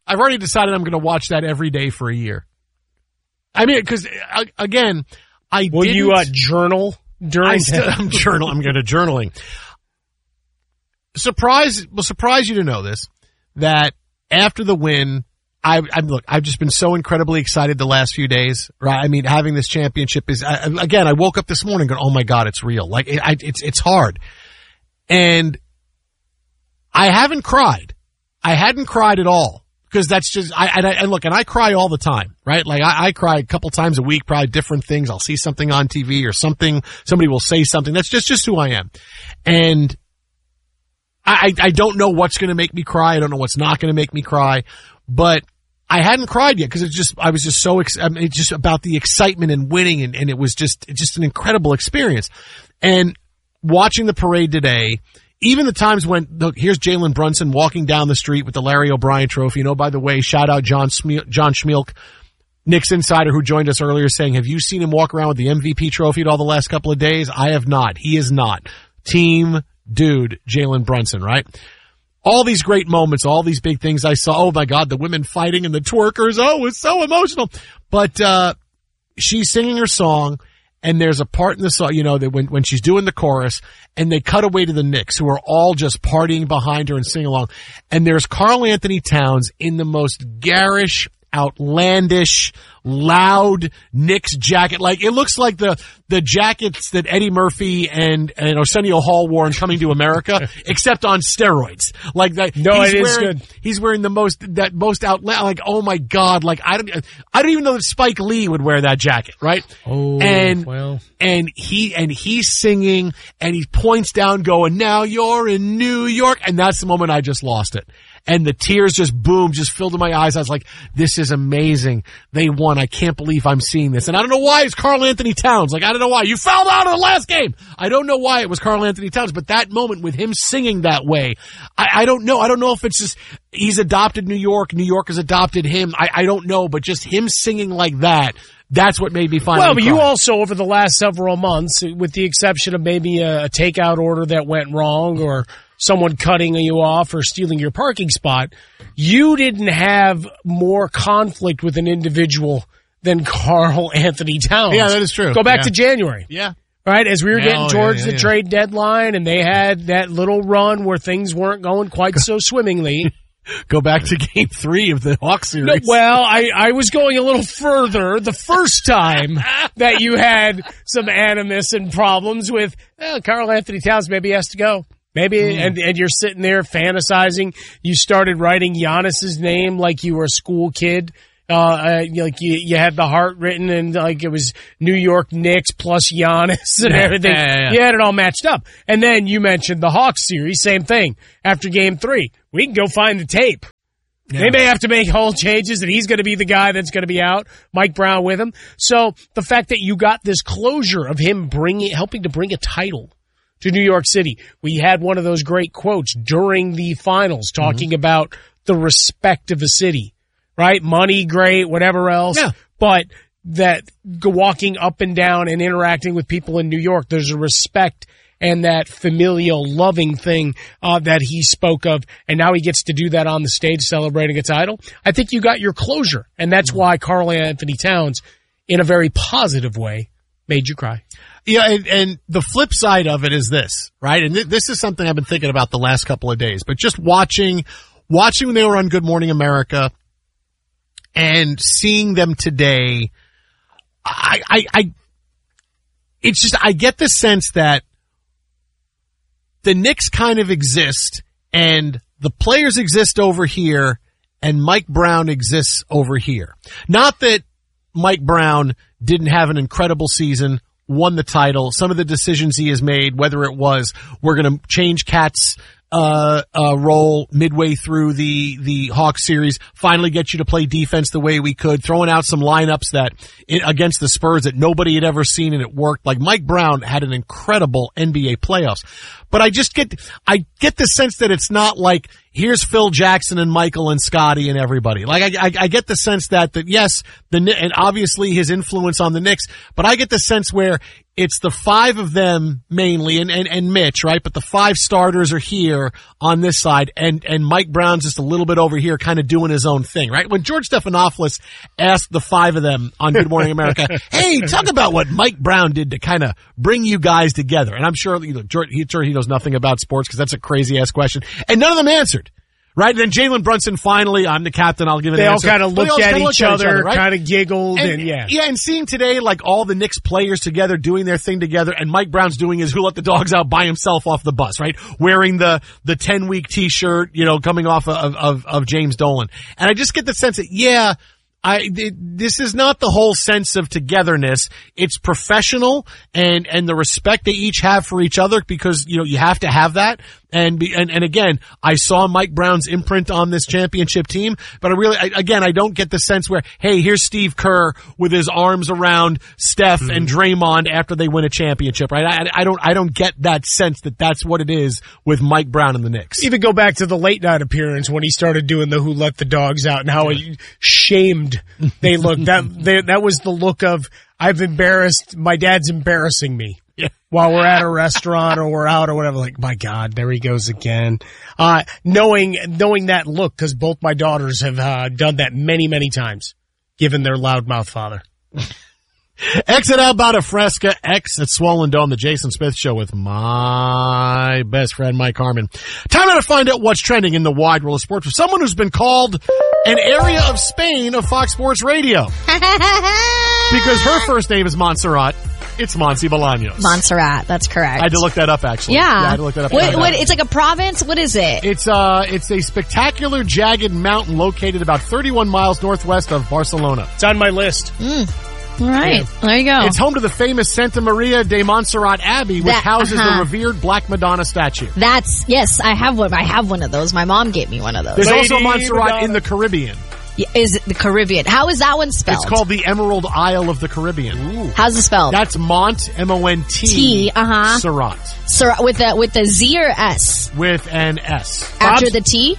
I've already decided I'm going to watch that every day for a year. I mean, because again, Will you journal during? I'm going to journaling. Will surprise you to know this, that after the win, I've just been so incredibly excited the last few days, right? I mean, having this championship is, again, I woke up this morning going, oh my God, it's real. Like, it's hard. And I haven't cried. I hadn't cried at all. Because that's just, and I cry all the time, right? Like, I cry a couple times a week, probably different things. I'll see something on TV or something, somebody will say something. That's just who I am. And I don't know what's going to make me cry. I don't know what's not going to make me cry. But I hadn't cried yet because I was just so, it's just about the excitement and winning, and it was just an incredible experience. And watching the parade today, even the times when, look, here's Jalen Brunson walking down the street with the Larry O'Brien trophy. By the way, shout out John Schmielk, Knicks insider, who joined us earlier, saying, have you seen him walk around with the MVP trophy at all the last couple of days? I have not. He is not. Team dude, Jalen Brunson, right? All these great moments, all these big things I saw. Oh my God, the women fighting and the twerkers. Oh, it was so emotional. But, she's singing her song, and there's a part in the song, that when she's doing the chorus, and they cut away to the Knicks, who are all just partying behind her and singing along. And there's Karl Anthony Towns in the most garish, outlandish, loud Knicks jacket. Like, it looks like the jackets that Eddie Murphy and Arsenio Hall wore in Coming to America, except on steroids. Like that. No, it is good. He's wearing the most outlandish, like, oh my God. Like, I don't even know that Spike Lee would wear that jacket, right? Oh, and he's singing, and he points down going, now you're in New York. And that's the moment I just lost it. And the tears just filled in my eyes. I was like, this is amazing. They won. I can't believe I'm seeing this. And I don't know why it's Karl Anthony Towns. Like, I don't know why. You fouled out in the last game. I don't know why it was Karl Anthony Towns, but that moment with him singing that way, I don't know. I don't know if it's just he's adopted New York. New York has adopted him. I don't know, but just him singing like that, that's what made me finally but cry. You also, over the last several months, with the exception of maybe a takeout order that went wrong or someone cutting you off or stealing your parking spot, you didn't have more conflict with an individual than Karl Anthony Towns. Yeah, that is true. Go back to January. Yeah. Right? As we were getting towards the trade deadline, and they had that little run where things weren't going quite so swimmingly. Go back to Game 3 of the Hawks series. No, well, I was going a little further the first time that you had some animus and problems with Karl Anthony Towns maybe has to go. Maybe, and you're sitting there fantasizing. You started writing Giannis's name like you were a school kid. Like you had the heart written, and like it was New York Knicks plus Giannis and everything. Yeah. You had it all matched up. And then you mentioned the Hawks series, same thing. After Game 3, we can go find the tape. Yeah. They may have to make whole changes, and he's going to be the guy that's going to be out. Mike Brown with him. So the fact that you got this closure of him helping to bring a title to New York City. We had one of those great quotes during the finals talking about the respect of a city, right? Money, great, whatever else. Yeah. But that walking up and down and interacting with people in New York, there's a respect and that familial loving thing that he spoke of. And now he gets to do that on the stage celebrating a title. I think you got your closure. And that's why Karl Anthony Towns, in a very positive way, made you cry. Yeah, and the flip side of it is this, right? And this is something I've been thinking about the last couple of days, but just watching when they were on Good Morning America and seeing them today, I get the sense that the Knicks kind of exist and the players exist over here and Mike Brown exists over here. Not that Mike Brown didn't have an incredible season, won the title, some of the decisions he has made, whether it was we're going to change Cat's role midway through the Hawks series, finally get you to play defense the way we could, throwing out some lineups against the Spurs that nobody had ever seen and it worked. Like Mike Brown had an incredible NBA playoffs. But I get the sense that it's not like here's Phil Jackson and Michael and Scotty and everybody. Like, I get the sense that yes, and obviously his influence on the Knicks, but I get the sense where it's the 5 of them mainly and Mitch, right? But the 5 starters are here on this side and Mike Brown's just a little bit over here kind of doing his own thing, right? When George Stephanopoulos asked the 5 of them on Good Morning America, hey, talk about what Mike Brown did to kind of bring you guys together. And I'm sure, he knows nothing about sports because that's a crazy ass question. And none of them answered. Right? And then Jalen Brunson finally, I'm the captain, I'll give it an answer. They all kind of looked at each other, right? kind of giggled, and yeah. Yeah, and seeing today, like, all the Knicks players together doing their thing together, and Mike Brown's doing his Who Let the Dogs Out by himself off the bus, right? Wearing the 10-week t-shirt, coming off of James Dolan. And I just get the sense that, yeah, this is not the whole sense of togetherness. It's professional and the respect they each have for each other because, you have to have that. And again, I saw Mike Brown's imprint on this championship team, but I don't get the sense where, hey, here's Steve Kerr with his arms around Steph and Draymond after they win a championship, right? I don't get that sense that that's what it is with Mike Brown and the Knicks. Even go back to the late night appearance when he started doing the Who Let the Dogs Out and how shamed they looked. That was the look of, I've embarrassed, my dad's embarrassing me. Yeah. While we're at a restaurant or we're out or whatever, like, my God, there he goes again. Knowing that look, because both my daughters have done that many, many times, given their loudmouth father. X at Albata Fresca, X at Swollen Dome, the Jason Smith Show with my best friend, Mike Harmon. Time now to find out what's trending in the wide world of sports with someone who's been called an area of Spain of Fox Sports Radio. Because her first name is Montserrat. It's Monse Bolaños. Montserrat, that's correct. I had to look that up, actually. Yeah. I had to look that up. What, it's like a province? What is it? It's a spectacular, jagged mountain located about 31 miles northwest of Barcelona. It's on my list. All right. Yeah. There you go. It's home to the famous Santa Maria de Montserrat Abbey, which houses the revered Black Madonna statue. Yes, I have one. I have one of those. My mom gave me one of those. There's also Montserrat in the Caribbean. Is it the Caribbean? How is that one spelled? It's called the Emerald Isle of the Caribbean. Ooh. How's it spelled? That's Mont, M-O-N-T, Serrat. Serrat with the Z or S? With an S. After the T?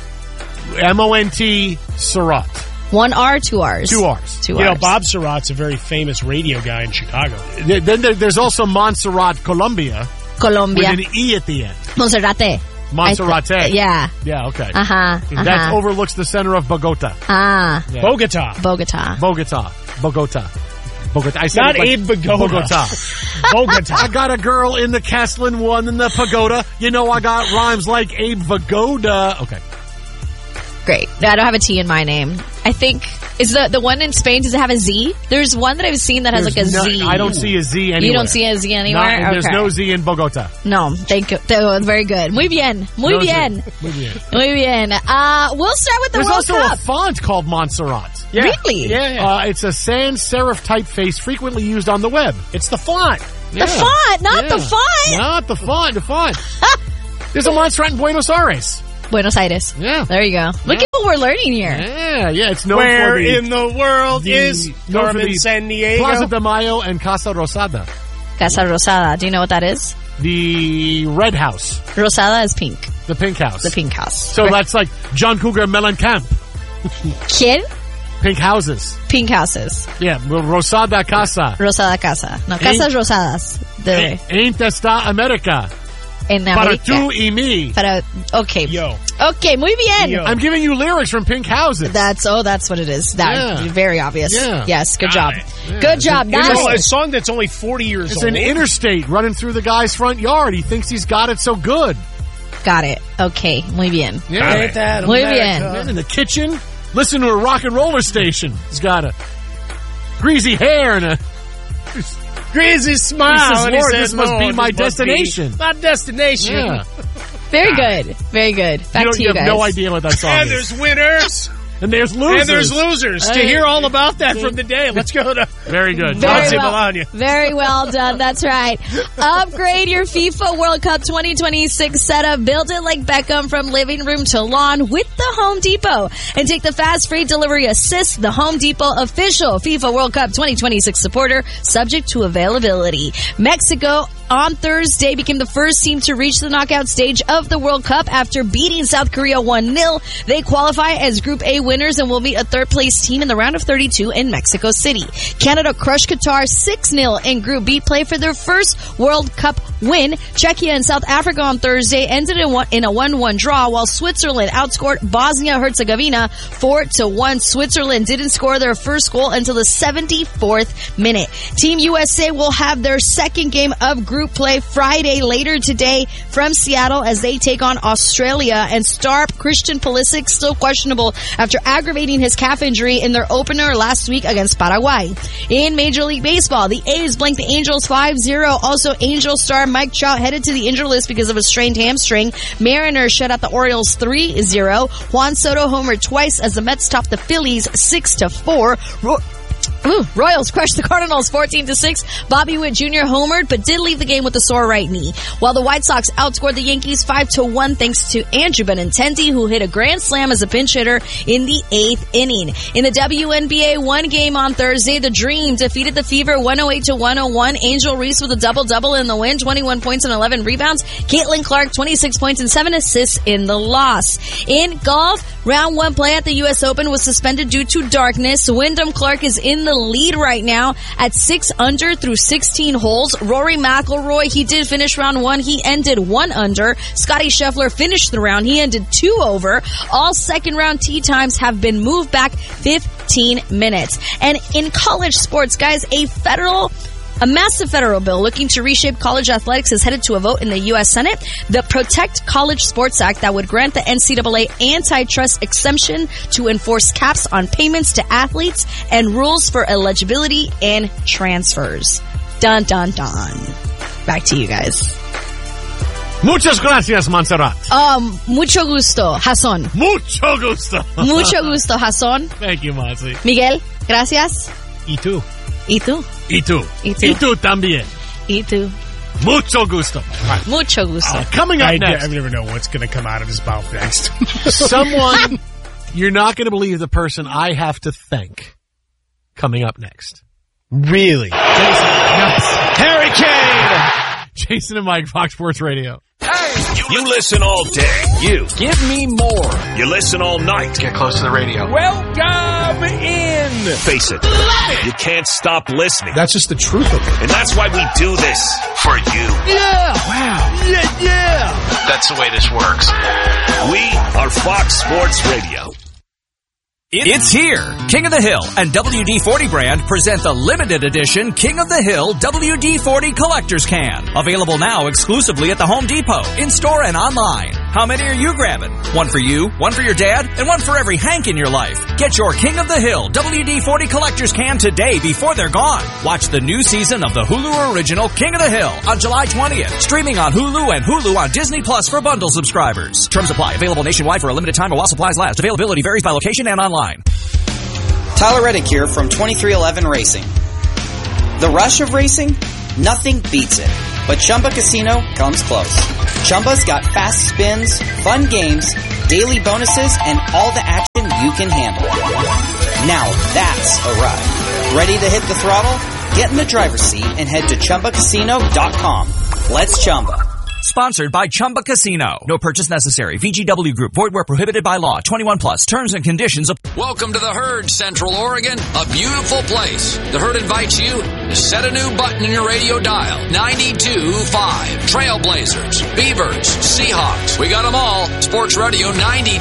M-O-N-T, Serrat. 1 R, 2 R's? 2 R's. Bob Surratt's a very famous radio guy in Chicago. Then there's also Montserrat, Colombia. Colombia. With an E at the end. Monserrate. Monserrate. Yeah. Yeah, okay. That overlooks the center of Bogota. Yeah. Bogota. I said not it like Abe Bogota. Bogota. I got a girl in the Castlin one in the pagoda. I got rhymes like Abe Vagoda. Okay. Great. I don't have a T in my name. I think, is the one in Spain, does it have a Z? There's one that I've seen that has like a Z. I don't see a Z anywhere. You don't see a Z anywhere? There's no Z in Bogota. No, thank you. Very good. Muy bien. Muy bien. We'll start with the There's World Cup. There's also a font called Montserrat. Yeah. Really? Yeah. It's a sans serif typeface frequently used on the web. It's the font. The font, not the font. Not the font, the font. There's a Montserrat in Buenos Aires. Buenos Aires. Yeah. There you go. Look at what we're learning here. Yeah. It's known Where for in the world is Carmen San Diego? Plaza de Mayo and Casa Rosada. Casa Rosada. Do you know what that is? The red house. Rosada is pink. The pink house. The pink house. So that's like John Cougar Mellencamp. ¿Quién? Pink houses. Pink houses. Yeah, Rosada Casa. Rosada Casa. No, Casas Rosadas. Ain't esta America. En Para América. tú y mí. Okay. Yo. Okay, muy bien. Yo. I'm giving you lyrics from Pink Houses. That's what it is. Very obvious. Yeah. Yes, good job. Yeah. Good job. A song that's only 40 years It's old. an interstate running through the guy's front yard. He thinks he's got it so good. Got it. Okay, muy bien. Yeah. Ain't that Muy America? bien. In the kitchen, listen to a rock and roller station. He's got a greasy hair and a Greasy smile. He says, and he Lord, said, this must no, be this my must be destination. My destination. Yeah. Very good. Very good. Back to you have guys. no idea what that song And is. there's winners. And there's losers. And there's losers. To Hey. hear all about that from the day, let's go to Very good. Very Monse well, Bolaños. very well done. That's right. Upgrade your FIFA World Cup 2026 setup. Build it like Beckham from living room to lawn with the Home Depot. And take the fast free delivery assist, the Home Depot official FIFA World Cup 2026 supporter, subject to availability. Mexico on Thursday became the first team to reach the knockout stage of the World Cup after beating South Korea 1-0. They qualify as Group A winners and will meet a third-place team in the round of 32 in Mexico City. Canada crushed Qatar 6-0 in Group B play for their first World Cup win. Czechia and South Africa on Thursday ended in a 1-1 draw, while Switzerland outscored Bosnia-Herzegovina 4-1. Switzerland didn't score their first goal until the 74th minute. Team USA will have their second game of group play Friday later today from Seattle as they take on Australia, and star Christian Pulisic still questionable after aggravating his calf injury in their opener last week against Paraguay. In Major League Baseball, the A's blanked the Angels 5-0. Also, Angels star Mike Trout headed to the injured list because of a strained hamstring. Mariners shut out the Orioles 3-0. Juan Soto homered twice as the Mets topped the Phillies 6-4. Royals crushed the Cardinals 14-6. Bobby Witt Jr. homered, but did leave the game with a sore right knee. While the White Sox outscored the Yankees 5-1 thanks to Andrew Benintendi, who hit a grand slam as a pinch hitter in the 8th inning. In the WNBA one game on Thursday, the Dream defeated the Fever 108-101. Angel Reese with a double-double in the win, 21 points and 11 rebounds. Caitlin Clark, 26 points and 7 assists in the loss. In golf, round 1 play at the U.S. Open was suspended due to darkness. Wyndham Clark is in the lead right now at 6 under through 16 holes. Rory McIlroy, he did finish round 1. He ended 1 under. Scottie Scheffler finished the round. He ended 2 over. All second round tee times have been moved back 15 minutes. And in college sports, guys, a massive federal bill looking to reshape college athletics is headed to a vote in the U.S. Senate. The Protect College Sports Act that would grant the NCAA antitrust exemption to enforce caps on payments to athletes and rules for eligibility and transfers. Dun, dun, dun. Back to you guys. Muchas gracias, Montserrat. Mucho gusto, Jason. Mucho gusto. Mucho gusto, Jason. Thank you, Monty. Miguel, gracias. Y tú. Y tú. Y tú. Y tú. Y tú también. Y tú. Mucho gusto. Right. Mucho gusto. Coming up next. I never know what's going to come out of his mouth next. Someone, you're not going to believe the person I have to thank coming up next. Really? Jason. Yes. Harry Kane. Jason and Mike, Fox Sports Radio. You listen all day. You. Give me more. You listen all night. Get close to the radio. Welcome in. Face it. You can't stop listening. That's just the truth of it. And that's why we do this. For you. Yeah. Wow. Yeah. That's the way this works. We are Fox Sports Radio. It's here. King of the Hill and WD-40 brand present the limited edition King of the Hill WD-40 Collector's Can. Available now exclusively at the Home Depot, in-store and online. How many are you grabbing? One for you, one for your dad, and one for every Hank in your life. Get your King of the Hill WD-40 Collector's Can today before they're gone. Watch the new season of the Hulu original King of the Hill on July 20th. Streaming on Hulu and Hulu on Disney Plus for bundle subscribers. Terms apply. Available nationwide for a limited time while supplies last. Availability varies by location and online. Tyler Reddick here from 2311 Racing. The rush of racing? Nothing beats it. But Chumba Casino comes close. Chumba's got fast spins, fun games, daily bonuses, and all the action you can handle. Now that's a ride. Ready to hit the throttle? Get in the driver's seat and head to ChumbaCasino.com. Let's Chumba. Sponsored by Chumba Casino. No purchase necessary. VGW Group. Void where prohibited by law. 21 plus. Terms and conditions. Welcome to the Herd, Central Oregon. A beautiful place. The Herd invites you to set a new button in your radio dial. 92.5. Trailblazers, Beavers, Seahawks. We got them all. Sports Radio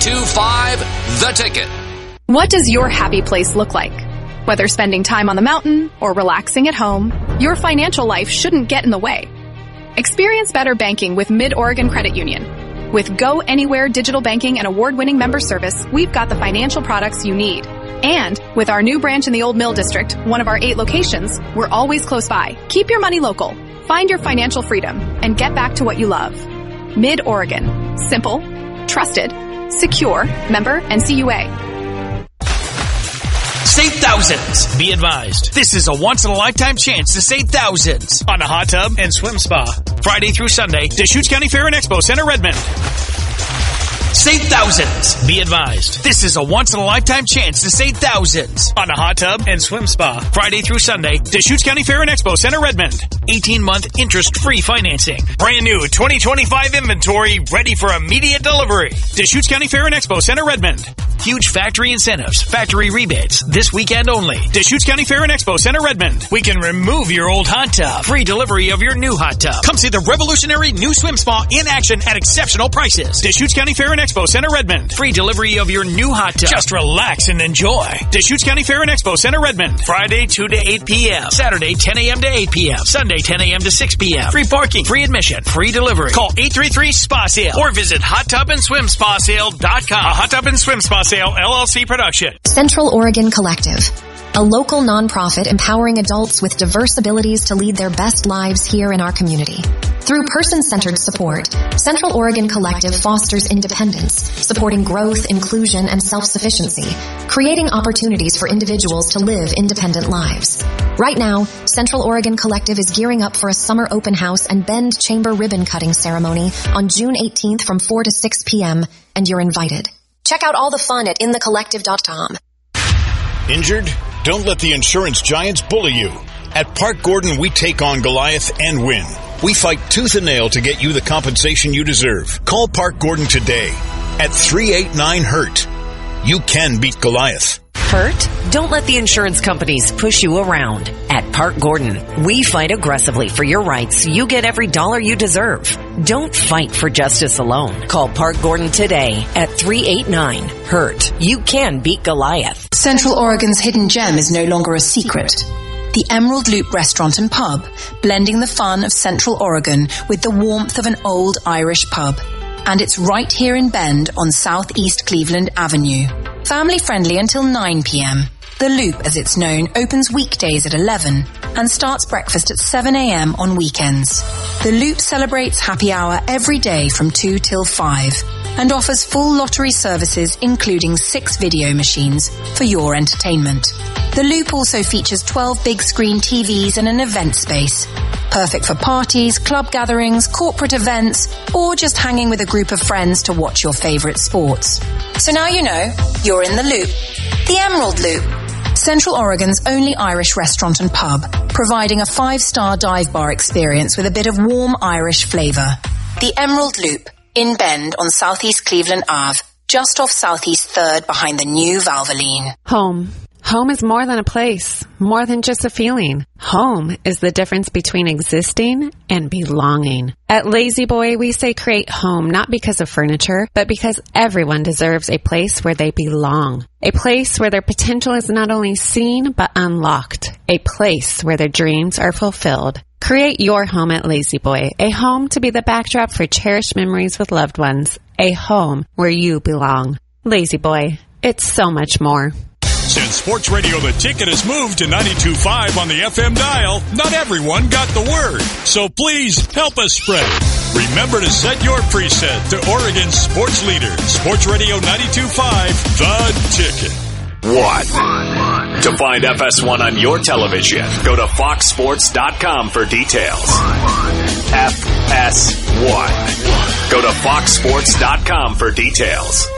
92.5. The Ticket. What does your happy place look like? Whether spending time on the mountain or relaxing at home, your financial life shouldn't get in the way. Experience better banking with Mid-Oregon Credit Union. With Go Anywhere digital banking and award-winning member service, we've got the financial products you need. And with our new branch in the Old Mill District, one of our 8 locations, we're always close by. Keep your money local. Find your financial freedom and get back to what you love. Mid-Oregon. Simple, trusted, secure, member NCUA. Save thousands. Be advised, this is a once-in-a-lifetime chance to save thousands on a hot tub and swim spa. Friday through Sunday, Deschutes County Fair and Expo Center, Redmond. Save thousands. Be advised, this is a once-in-a-lifetime chance to save thousands on a hot tub and swim spa. Friday through Sunday, Deschutes County Fair and Expo Center, Redmond. 18-month interest-free financing. Brand new 2025 inventory ready for immediate delivery. Deschutes County Fair and Expo Center, Redmond. Huge factory incentives, factory rebates, this weekend only. Deschutes County Fair and Expo Center, Redmond. We can remove your old hot tub. Free delivery of your new hot tub. Come see the revolutionary new swim spa in action at exceptional prices. Deschutes County Fair and Expo Center, Redmond. Free delivery of your new hot tub. Just relax and enjoy. Deschutes County Fair and Expo Center, Redmond. Friday 2 to 8 p.m. Saturday 10 a.m. to 8 p.m. Sunday 10 a.m. to 6 p.m. Free parking, free admission, free delivery. Call 833-SPA-SALE or visit HotTubAndSwimSpaSale.com. A Hot Tub and Swim Spa Sale LLC production. Central Oregon Collective, a local nonprofit empowering adults with diverse abilities to lead their best lives here in our community. Through person-centered support, Central Oregon Collective fosters independence, supporting growth, inclusion, and self-sufficiency, creating opportunities for individuals to live independent lives. Right now, Central Oregon Collective is gearing up for a summer open house and Bend Chamber ribbon cutting ceremony on June 18th from 4 to 6 p.m., and you're invited. Check out all the fun at inthecollective.com. Injured? Don't let the insurance giants bully you. At Park Gordon, we take on Goliath and win. We fight tooth and nail to get you the compensation you deserve. Call Park Gordon today at 389-HURT. You can beat Goliath. Hurt? Don't let the insurance companies push you around. At Park Gordon, we fight aggressively for your rights so you get every dollar you deserve. Don't fight for justice alone. Call Park Gordon today at 389-HURT. You can beat Goliath. Central Oregon's hidden gem is no longer a secret. The Emerald Loop Restaurant and Pub, blending the fun of Central Oregon with the warmth of an old Irish pub. And it's right here in Bend on Southeast Cleveland Avenue. Family friendly until 9 p.m. The Loop, as it's known, opens weekdays at 11 and starts breakfast at 7 a.m. on weekends. The Loop celebrates happy hour every day from 2 till 5 and offers full lottery services including 6 video machines for your entertainment. The Loop also features 12 big screen TVs and an event space. Perfect for parties, club gatherings, corporate events, or just hanging with a group of friends to watch your favorite sports. So now you know, you're in the Loop. The Emerald Loop. Central Oregon's only Irish restaurant and pub, providing a 5-star dive bar experience with a bit of warm Irish flavor. The Emerald Loop, in Bend on Southeast Cleveland Ave, just off Southeast 3rd behind the new Valvoline. Home. Home is more than a place, more than just a feeling. Home is the difference between existing and belonging. At Lazy Boy, we say create home not because of furniture, but because everyone deserves a place where they belong. A place where their potential is not only seen, but unlocked. A place where their dreams are fulfilled. Create your home at Lazy Boy, a home to be the backdrop for cherished memories with loved ones. A home where you belong. Lazy Boy, it's so much more. Since Sports Radio The Ticket has moved to 92.5 on the FM dial, not everyone got the word. So please help us spread it. Remember to set your preset to Oregon's sports leader, Sports Radio 92.5, The Ticket. One. To find FS1 on your television, go to foxsports.com for details. FS1. Go to foxsports.com for details.